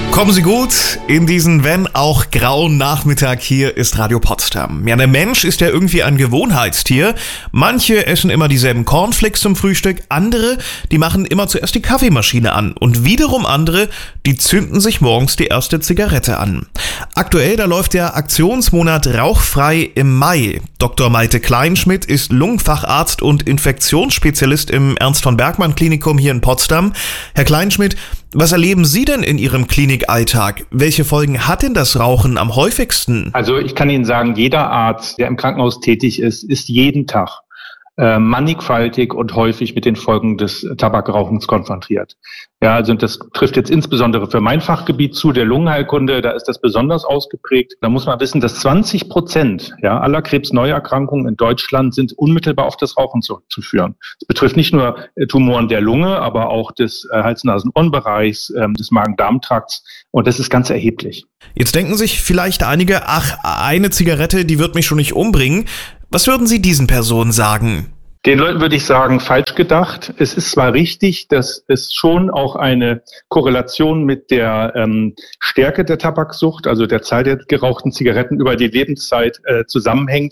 Kommen Sie gut in diesen, wenn auch grauen Nachmittag. Hier ist Radio Potsdam. Ja, der Mensch ist ja irgendwie ein Gewohnheitstier. Manche essen immer dieselben Cornflakes zum Frühstück, andere, die machen immer zuerst die Kaffeemaschine an und wiederum andere, die zünden sich morgens die erste Zigarette an. Aktuell, da läuft der Aktionsmonat Rauchfrei im Mai. Dr. Malte Kleinschmidt ist Lungenfacharzt und Infektionsspezialist im Ernst-von-Bergmann-Klinikum hier in Potsdam. Herr Kleinschmidt, was erleben Sie denn in Ihrem Klinikalltag? Welche Folgen hat denn das Rauchen am häufigsten? Also ich kann Ihnen sagen, jeder Arzt, der im Krankenhaus tätig ist jeden Tag mannigfaltig und häufig mit den Folgen des Tabakrauchens konfrontiert. Ja, also das trifft jetzt insbesondere für mein Fachgebiet zu, der Lungenheilkunde, da ist das besonders ausgeprägt. Da muss man wissen, dass 20% aller Krebsneuerkrankungen in Deutschland sind unmittelbar auf das Rauchen zurückzuführen. Das betrifft nicht nur Tumoren der Lunge, aber auch des Hals-Nasen-Ohren-Bereichs, des Magen-Darm-Trakts, und das ist ganz erheblich. Jetzt denken sich vielleicht einige, eine Zigarette, die wird mich schon nicht umbringen. Was würden Sie diesen Personen sagen? Den Leuten würde ich sagen, falsch gedacht. Es ist zwar richtig, dass es schon auch eine Korrelation mit der Stärke der Tabaksucht, also der Zahl der gerauchten Zigaretten über die Lebenszeit zusammenhängt.